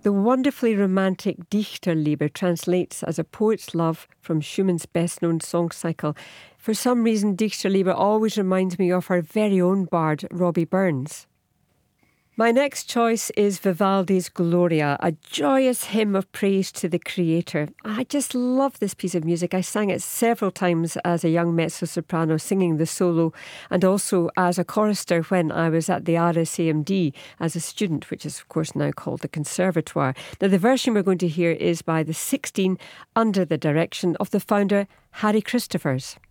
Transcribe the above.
The wonderfully romantic Dichterliebe translates as a poet's love from Schumann's best-known song cycle. For some reason, Dichterliebe always reminds me of our very own bard, Robbie Burns. My next choice is Vivaldi's Gloria, a joyous hymn of praise to the Creator. I just love this piece of music. I sang it several times as a young mezzo-soprano singing the solo, and also as a chorister when I was at the RSAMD as a student, which is of course now called the Conservatoire. Now the version we're going to hear is by the 16 under the direction of the founder Harry Christophers.